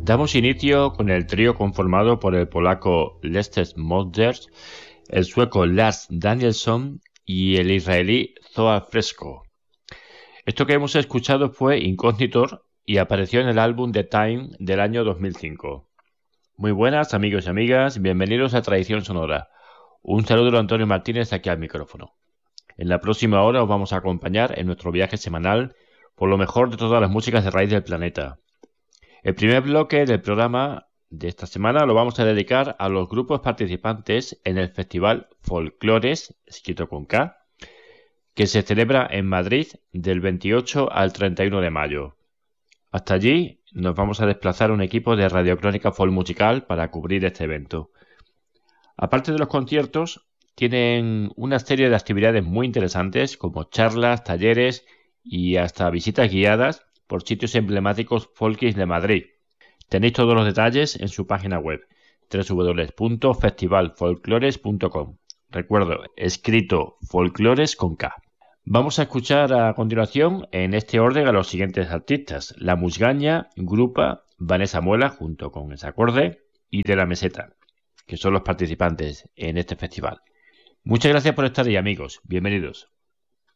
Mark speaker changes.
Speaker 1: Damos inicio con el trío conformado por el polaco Leszek Mozders, el sueco Lars Danielsson y el israelí Zohar Fresco. Esto que hemos escuchado fue Incognitor y apareció en el álbum The Time del año 2005. Muy buenas amigos y amigas, bienvenidos a Tradición Sonora. Un saludo de Antonio Martínez aquí al micrófono. En la próxima hora os vamos a acompañar en nuestro viaje semanal por lo mejor de todas las músicas de raíz del planeta. El primer bloque del programa de esta semana lo vamos a dedicar a los grupos participantes en el Festival Folklores, escrito con K, que se celebra en Madrid del 28 al 31 de mayo. Hasta allí nos vamos a desplazar un equipo de Radiocrónica Folk Musical para cubrir este evento. Aparte de los conciertos, tienen una serie de actividades muy interesantes como charlas, talleres y hasta visitas guiadas por sitios emblemáticos folkis de Madrid. Tenéis todos los detalles en su página web www.festivalfolklores.com. Recuerdo, escrito folklores con K. Vamos a escuchar a continuación en este orden a los siguientes artistas: La Musgaña, Grupa, Vanessa Muela junto con ese acorde y De la Meseta, que son los participantes en este festival. Muchas gracias por estar ahí, amigos. Bienvenidos.